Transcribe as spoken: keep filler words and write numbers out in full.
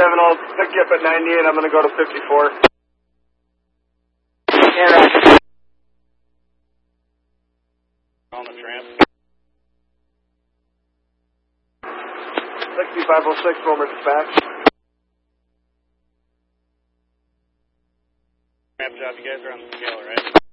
seven, I'll pick you up at ninety, and I'm going to go to fifty-four. Yeah, On the tramp. sixty-five oh six, Romer dispatch. Tramp job, you guys are on the scale, right?